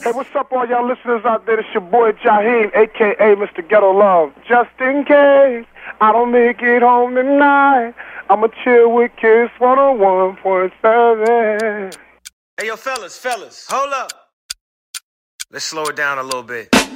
Hey, what's up, all y'all listeners out there? It's your boy Jaheim, a.k.a. Mr. Ghetto Love. Just in case I don't make it home tonight, I'ma chill with Kiss 101.7. Hey, yo, fellas, hold up. Let's slow it down a little bit.